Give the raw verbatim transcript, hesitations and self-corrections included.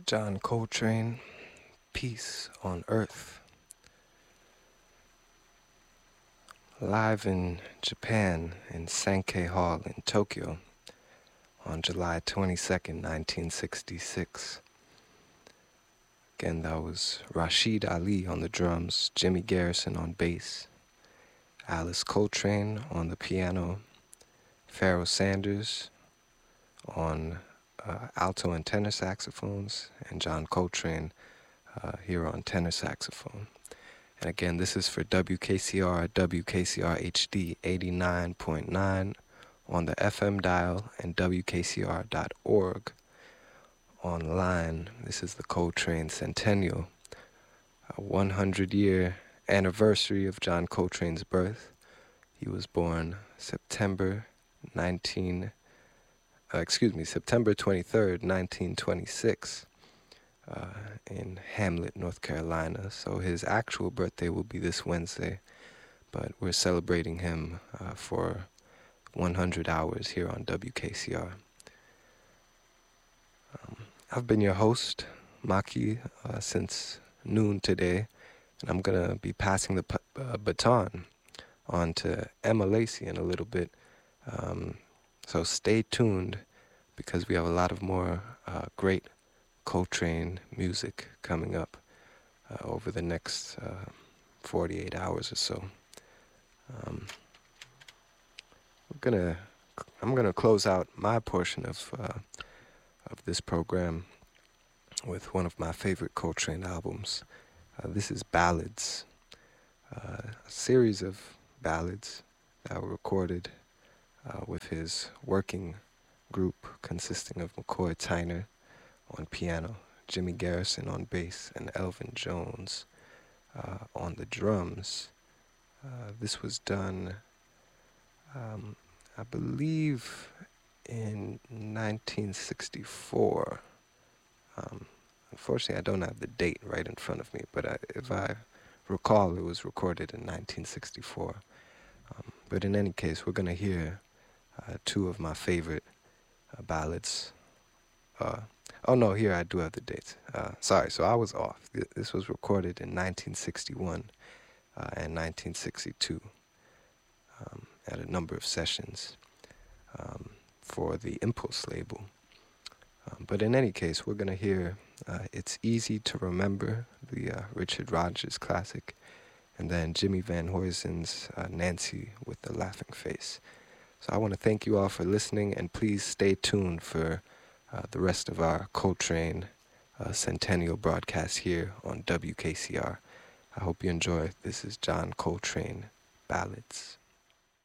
John Coltrane, Peace on Earth. Live in Japan in Sankei Hall in Tokyo on July twenty-second, nineteen sixty-six. Again, that was Rashid Ali on the drums, Jimmy Garrison on bass, Alice Coltrane on the piano, Pharoah Sanders on uh, alto and tenor saxophones, and John Coltrane uh, here on tenor saxophone. And again, this is for W K C R, W K C R H D eighty-nine point nine on the F M dial and W K C R dot org online. This is the Coltrane Centennial, a one hundred year anniversary of John Coltrane's birth. He was born September nineteen, uh, excuse me, September twenty-third, nineteen twenty-six. Uh, in Hamlet, North Carolina. So his actual birthday will be this Wednesday, but we're celebrating him uh, for one hundred hours here on W K C R. Um, I've been your host, Maki, uh, since noon today, and I'm going to be passing the p- uh, baton on to Emma Lacey in a little bit. Um, so stay tuned, because we have a lot of more uh, great Coltrane music coming up uh, over the next uh, forty-eight hours or so. Um, we're gonna, I'm gonna close out my portion of uh, of this program with one of my favorite Coltrane albums. Uh, this is Ballads, uh, a series of ballads that were recorded uh, with his working group consisting of McCoy Tyner on piano, Jimmy Garrison on bass, and Elvin Jones uh, on the drums. Uh, this was done, um, I believe, in nineteen sixty-four. Um, unfortunately, I don't have the date right in front of me, but I, if I recall, it was recorded in nineteen sixty-four. Um, but in any case, we're going to hear uh, two of my favorite uh, ballads. Uh, Oh, no, here I do have the dates. Uh, sorry, so I was off. This was recorded in nineteen sixty-one uh, and nineteen sixty-two um, at a number of sessions um, for the Impulse label. Um, but in any case, we're going to hear uh, It's Easy to Remember, the uh, Richard Rodgers classic, and then Jimmy Van Huysen's uh, Nancy with the Laughing Face. So I want to thank you all for listening, and please stay tuned for Uh, the rest of our Coltrane uh, Centennial broadcast here on W K C R. I hope you enjoy. This is John Coltrane Ballads.